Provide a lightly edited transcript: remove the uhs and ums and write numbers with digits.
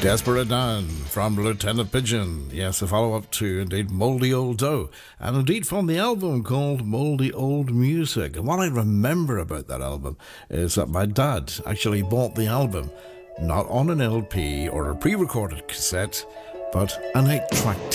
Desperate Dan from Lieutenant Pigeon. Yes, a follow-up to, indeed, Mouldy Old Dough. And indeed from the album called Mouldy Old Music. And what I remember about that album is that my dad actually bought the album not on an LP or a pre-recorded cassette, but an 8-track